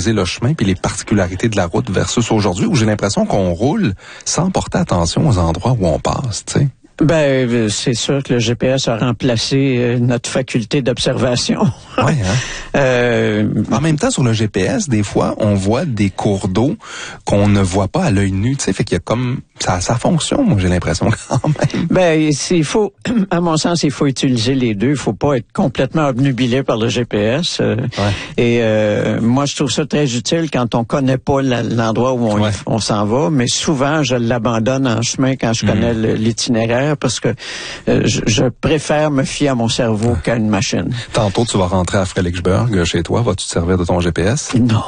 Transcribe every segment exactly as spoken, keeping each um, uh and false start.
mémoriser le chemin puis les particularités de la route versus aujourd'hui où j'ai l'impression qu'on roule sans porter attention aux endroits où on passe, tu sais. Ben, c'est sûr que le G P S a remplacé euh, notre faculté d'observation. Ouais, hein? euh, en même temps, sur le G P S, des fois, on voit des cours d'eau qu'on ne voit pas à l'œil nu, tu sais, fait qu'il y a comme ça, ça fonctionne, moi, j'ai l'impression quand même. Ben, il faut, à mon sens, il faut utiliser les deux. Il faut pas être complètement obnubilé par le G P S. Euh, ouais. Et euh, moi, je trouve ça très utile quand on connaît pas la, l'endroit où on, ouais. on s'en va. Mais souvent, je l'abandonne en chemin quand je connais mmh. l'itinéraire parce que euh, je, je préfère me fier à mon cerveau qu'à une machine. Tantôt, tu vas rentrer à Fredericksburg chez toi. Vas-tu te servir de ton G P S? Non.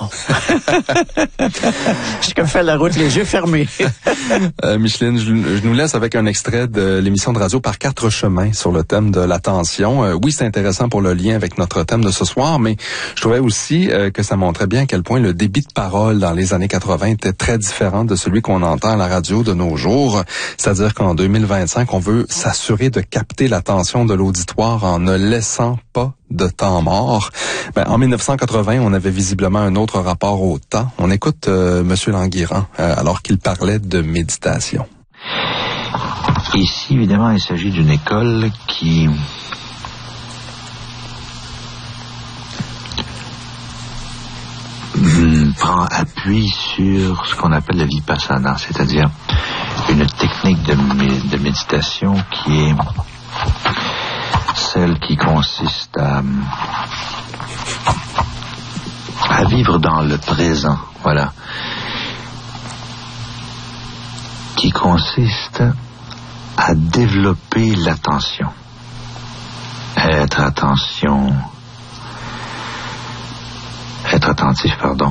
Je peux faire la route les yeux fermés. euh, Micheline, je, je nous laisse avec un extrait de l'émission de radio Par quatre chemins sur le thème de l'attention. Euh, oui, c'est intéressant pour le lien avec notre thème de ce soir, mais je trouvais aussi euh, que ça montrait bien à quel point le débit de parole dans les années quatre-vingt était très différent de celui qu'on entend à la radio de nos jours. C'est-à-dire qu'en deux mille vingt-cinq, on veut s'assurer de capter l'attention de l'auditoire en ne laissant pas de temps mort. Ben, en dix-neuf cent quatre-vingt, on avait visiblement un autre rapport au temps. On écoute euh, Monsieur Languirand euh, alors qu'il parlait de méditation. Ici, évidemment, il s'agit d'une école qui prend appui sur ce qu'on appelle la vipassana, c'est-à-dire une technique de, mé- de méditation qui est celle qui consiste à, à vivre dans le présent, voilà, qui consiste à développer l'attention, être attention, être attentif, pardon.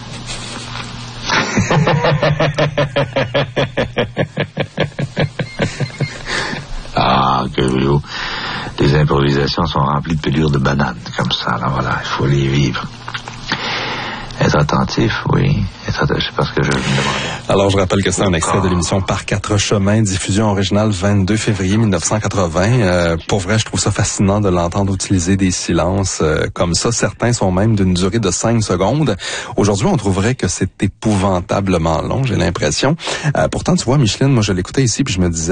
Ah, que vous, les improvisations sont remplies de pelures de bananes, comme ça, là, voilà, il faut les vivre. Être attentif, oui. Être attentif, c'est parce que je me demandais. Alors, je rappelle que c'est un extrait de l'émission Par quatre chemins, diffusion originale vingt-deux février mille neuf cent quatre-vingt. Euh, pour vrai, je trouve ça fascinant de l'entendre utiliser des silences euh, comme ça. Certains sont même d'une durée de cinq secondes. Aujourd'hui, on trouverait que c'est épouvantablement long, j'ai l'impression. Euh, pourtant, tu vois, Micheline, moi, je l'écoutais ici puis je me disais,